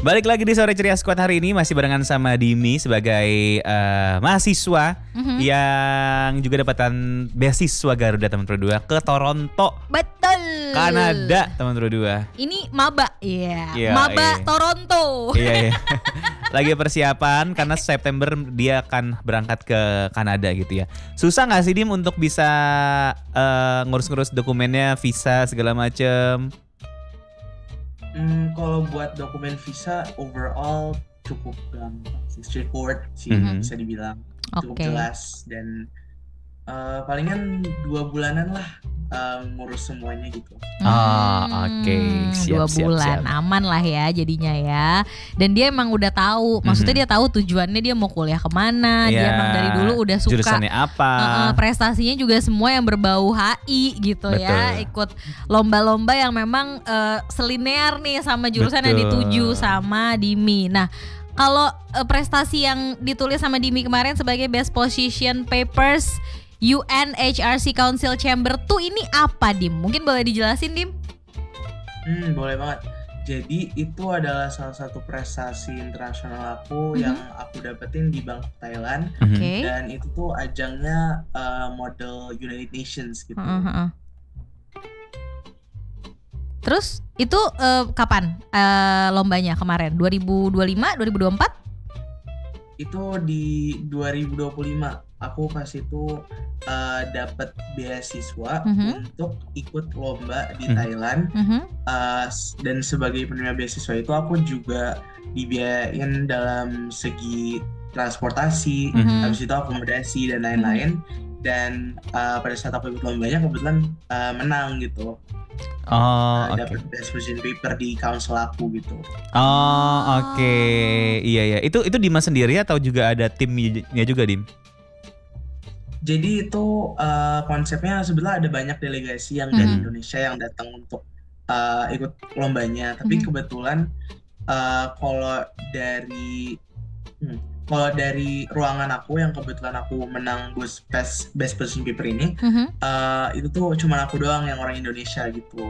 Balik lagi di Sore Ceria Squad hari ini masih barengan sama Dimi sebagai mahasiswa yang juga dapatkan beasiswa Garuda teman Pro 2 ke Toronto. Betul. Kanada teman Pro 2. Ini maba, iya. iya. Maba Toronto. Iya. Lagi persiapan karena September dia akan berangkat ke Kanada gitu ya. Susah nggak sih Dim untuk bisa ngurus-ngurus dokumennya, visa segala macem? Kalau buat dokumen visa overall cukup gampang sih, straightforward sih bisa dibilang, cukup jelas dan palingan 2 bulanan lah ngurus semuanya gitu. Oke. 2 bulan siap. Aman lah ya jadinya ya. Dan dia emang udah tahu, maksudnya dia tahu tujuannya dia mau kuliah kemana. Dia emang dari dulu udah suka jurusannya apa, prestasinya juga semua yang berbau HI gitu. Betul. Ya. Ikut lomba-lomba yang memang selinear nih sama jurusan yang dituju sama Dimi. Nah, kalau prestasi yang ditulis sama Dimi kemarin sebagai Best Position Papers UNHRC Council Chamber tuh ini apa, Dim? Mungkin boleh dijelasin, Dim? Boleh banget. Jadi itu adalah salah satu prestasi internasional aku yang aku dapetin di Bangkok, Thailand. Dan itu tuh ajangnya model United Nations gitu. Terus itu kapan lombanya kemarin? 2025, 2024? Itu di 2025. Aku pas itu dapat beasiswa untuk ikut lomba di Thailand. Dan sebagai penerima beasiswa itu aku juga dibiayain dalam segi transportasi, habis itu akomodasi dan lain-lain. Dan pada saat aku ikut lombanya kebetulan menang gitu. Dapat best position paper di council aku gitu. Iya. Itu Dimas sendiri atau juga ada timnya juga, Dim? Jadi itu konsepnya sebenarnya ada banyak delegasi yang dari Indonesia yang datang untuk ikut lombanya. Tapi kebetulan kalau dari ruangan aku yang kebetulan aku menang best position paper ini, itu tuh cuma aku doang yang orang Indonesia gitu.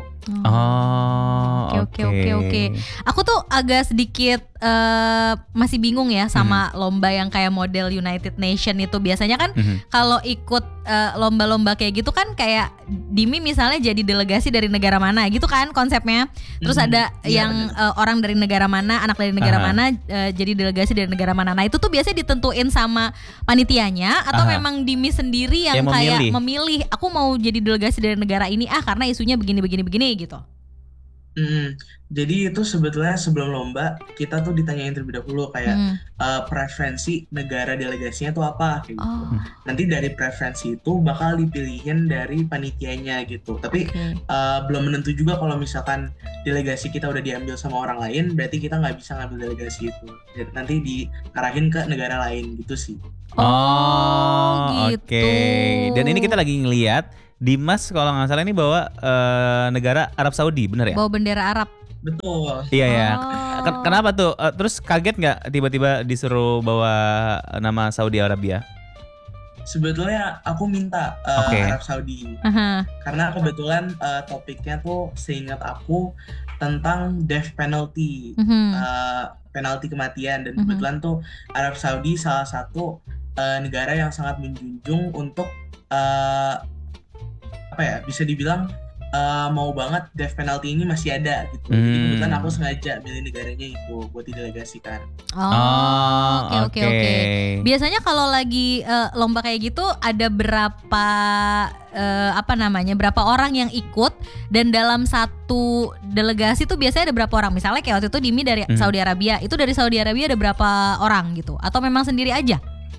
Oke. Aku tuh agak sedikit masih bingung ya sama lomba yang kayak model United Nation itu. Biasanya kan kalau ikut lomba-lomba kayak gitu kan kayak Dimi misalnya jadi delegasi dari negara mana gitu kan konsepnya. Terus ada yang orang dari negara mana, anak dari negara mana jadi delegasi dari negara mana. Nah itu tuh biasanya ditentuin sama panitianya atau memang Dimi sendiri yang kayak memilih aku mau jadi delegasi dari negara ini karena isunya begini gitu. Jadi itu sebetulnya sebelum lomba kita tuh ditanyain terlebih dahulu kayak preferensi negara delegasinya tuh apa kayak gitu. Nanti dari preferensi itu bakal dipilihin dari panitianya gitu. Tapi belum menentu juga kalau misalkan delegasi kita udah diambil sama orang lain, berarti kita nggak bisa ngambil delegasi itu. Nanti diarahin ke negara lain gitu sih. Gitu. Oke. Dan ini kita lagi ngelihat Dimas kalau nggak salah ini bawa negara Arab Saudi, bener ya? Bawa bendera Arab. Betul. Iya ya. Kenapa tuh? Terus kaget nggak tiba-tiba disuruh bawa nama Saudi Arabia? Sebetulnya aku minta Arab Saudi karena kebetulan topiknya tuh seingat aku tentang death penalty, penalti kematian, dan kebetulan tuh Arab Saudi salah satu negara yang sangat menjunjung untuk bisa dibilang mau banget death penalty ini masih ada gitu. Jadi kebetulan aku sengaja milih negaranya itu buat didelegasikan. Oke. Biasanya kalau lagi lomba kayak gitu ada berapa berapa orang yang ikut, dan dalam satu delegasi tuh biasanya ada berapa orang? Misalnya kayak waktu itu Dimi dari Saudi Arabia, itu dari Saudi Arabia ada berapa orang gitu? Atau memang sendiri aja?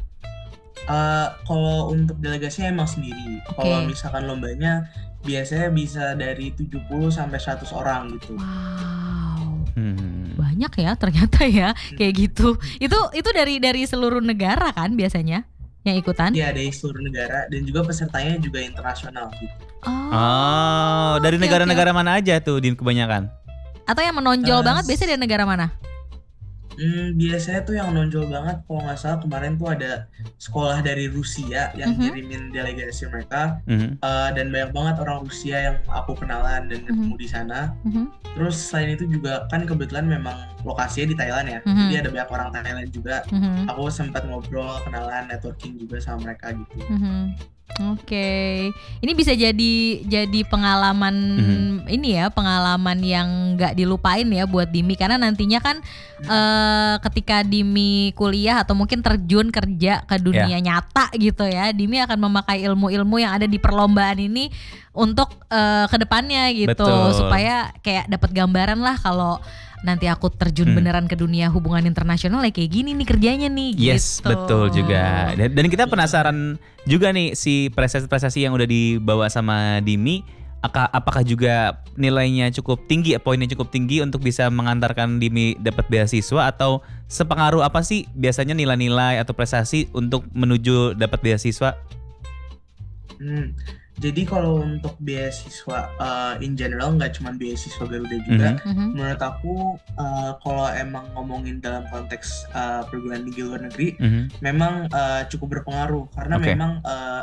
Kalau untuk delegasinya emang sendiri. Kalau misalkan lombanya biasanya bisa dari 70 sampai 100 orang gitu. Wow. Banyak ya ternyata ya kayak gitu. Itu dari seluruh negara kan biasanya yang ikutan? Iya, dari seluruh negara dan juga pesertanya juga internasional gitu. Dari negara-negara mana aja tuh Din kebanyakan? Atau yang menonjol banget biasanya dari negara mana? Biasanya tuh yang nonjol banget kalau nggak salah kemarin tuh ada sekolah dari Rusia yang ngirimin delegasi mereka, dan banyak banget orang Rusia yang aku kenalan dan ketemu di sana. Terus selain itu juga kan kebetulan memang lokasinya di Thailand ya, jadi ada banyak orang Thailand juga. Aku sempat ngobrol, kenalan, networking juga sama mereka gitu. Oke, ini bisa jadi pengalaman ini ya, pengalaman yang nggak dilupain ya buat Dimi, karena nantinya kan ketika Dimi kuliah atau mungkin terjun kerja ke dunia nyata gitu ya, Dimi akan memakai ilmu-ilmu yang ada di perlombaan ini untuk kedepannya gitu. Betul. Supaya kayak dapat gambaran lah kalau nanti aku terjun beneran ke dunia hubungan internasional ya kayak gini nih kerjanya nih. Yes, gitu. Betul juga. Dan kita penasaran juga nih si prestasi-prestasi yang udah dibawa sama Dimi, apakah juga nilainya cukup tinggi, poinnya cukup tinggi untuk bisa mengantarkan Dimi dapat beasiswa, atau sepengaruh apa sih biasanya nilai-nilai atau prestasi untuk menuju dapat beasiswa? Jadi kalau untuk beasiswa in general, nggak cuma beasiswa Garuda juga, menurut aku kalau emang ngomongin dalam konteks perguruan tinggi luar negeri, memang cukup berpengaruh karena memang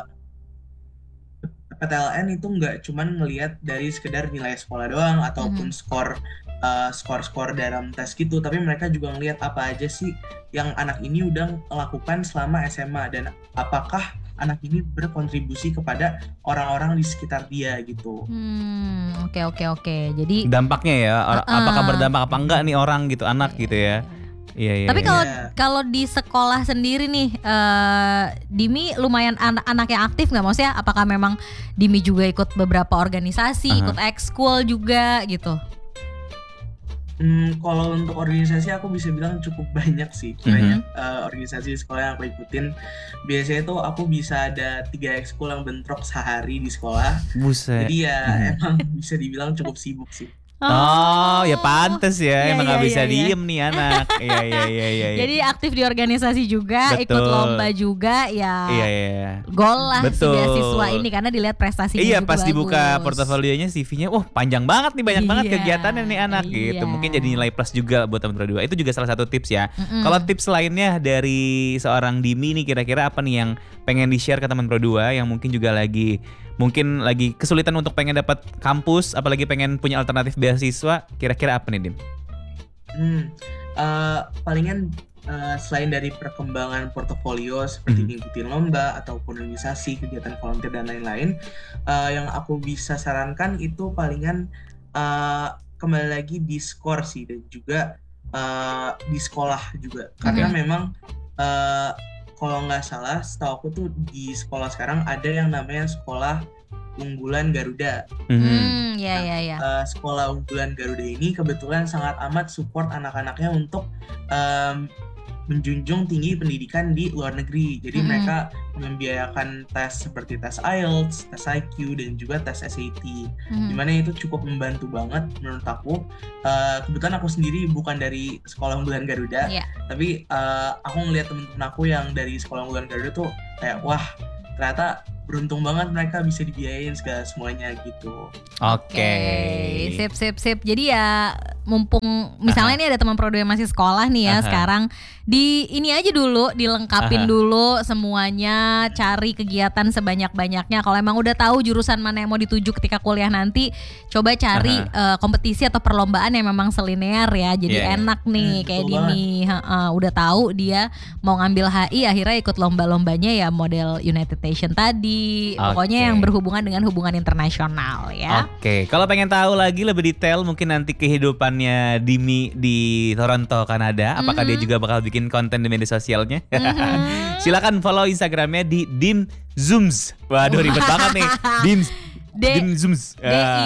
PTLN itu nggak cuma ngelihat dari sekedar nilai sekolah doang ataupun skor dalam tes gitu, tapi mereka juga ngelihat apa aja sih yang anak ini udah lakukan selama SMA dan apakah anak ini berkontribusi kepada orang-orang di sekitar dia gitu. Oke. Jadi dampaknya ya, apakah berdampak apa enggak nih orang gitu, anak gitu ya. Iya. Tapi kalau di sekolah sendiri nih, Dimi lumayan anak yang aktif nggak? Maksudnya apakah memang Dimi juga ikut beberapa organisasi, ikut ekskul juga gitu? Kalau untuk organisasi aku bisa bilang cukup banyak sih, banyak organisasi sekolah yang aku ikutin. Biasanya tuh aku bisa ada 3 ekskul yang bentrok sehari di sekolah. Buset. Jadi ya emang bisa dibilang cukup sibuk sih. Oh ya pantes ya, emang gak bisa diem nih anak. Iya. Jadi aktif di organisasi juga, ikut lomba juga ya. Iya. Gol lah si beasiswa ini karena dilihat prestasinya juga pas bagus. Dibuka portofolionya, CV-nya, wah panjang banget nih, banyak banget kegiatannya nih anak gitu. Mungkin jadi nilai plus juga buat teman berdua. Itu juga salah satu tips ya. Kalau tips lainnya dari seorang Dimi nih, kira-kira apa nih yang pengen di-share ke teman berdua yang mungkin juga lagi kesulitan untuk pengen dapat kampus, apalagi pengen punya alternatif beasiswa, kira-kira apa nih Dim? Palingan selain dari perkembangan portofolio seperti ngikutin lomba ataupun organisasi, kegiatan volunteer dan lain-lain, yang aku bisa sarankan itu palingan kembali lagi di skor sih, dan juga di sekolah juga, karena memang kalau nggak salah, setahu aku tuh di sekolah sekarang ada yang namanya sekolah unggulan Garuda. Sekolah unggulan Garuda ini kebetulan sangat amat support anak-anaknya untuk menjunjung tinggi pendidikan di luar negeri. Jadi mereka membiayakan tes seperti tes IELTS, tes IQ, dan juga tes SAT. Dimana itu cukup membantu banget menurut aku. Kebetulan aku sendiri bukan dari sekolah unggulan Garuda, tapi aku ngeliat temen-temen aku yang dari sekolah unggulan Garuda tuh kayak wah, ternyata beruntung banget mereka bisa dibiayain segala semuanya gitu. Oke. Sip. Jadi ya mumpung misalnya ini ada teman prodo yang masih sekolah nih ya, sekarang di ini aja dulu, dilengkapin dulu semuanya, cari kegiatan sebanyak-banyaknya. Kalau emang udah tahu jurusan mana yang mau dituju ketika kuliah nanti, coba cari kompetisi atau perlombaan yang memang selinear ya. Jadi enak nih kayak Dimi, udah tahu dia mau ngambil HI, akhirnya ikut lomba-lombanya ya model United Nation tadi. Pokoknya yang berhubungan dengan hubungan internasional ya. Oke, kalau pengen tahu lagi lebih detail mungkin nanti kehidupannya Dimi di Toronto, Kanada, apakah dia juga bakal bikin konten di media sosialnya? Silakan follow Instagramnya di dimzums. Waduh ribet banget nih. Dimzums.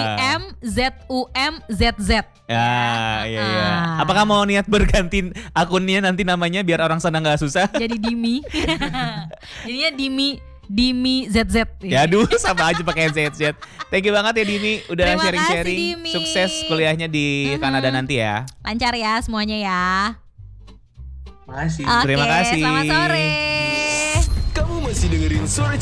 DIMZUMZZ. Iya. Apakah mau niat berganti akunnya nanti namanya biar orang sana nggak susah? Jadi Dimi. Jadinya Dimi ZZ. Ya aduh sama aja pakai ZZ. Thank you banget ya Dimi udah sharing-sharing. Sukses kuliahnya di Kanada nanti ya. Lancar ya semuanya ya. Makasih. Oke, terima kasih. Selamat sore. Kamu masih dengerin Suara